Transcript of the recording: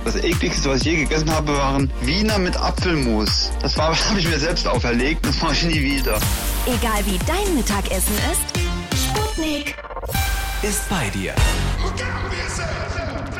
Das ekligste, was ich je gegessen habe, waren Wiener mit Apfelmus. Das habe ich mir selbst auferlegt, das mache ich nie wieder. Egal wie dein Mittagessen ist, Sputnik ist bei dir.